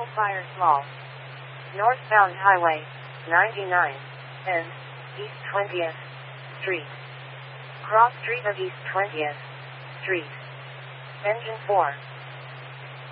Fires Mall. Northbound Highway 99 and East 20th Street. Cross Street of East 20th Street. Engine 4.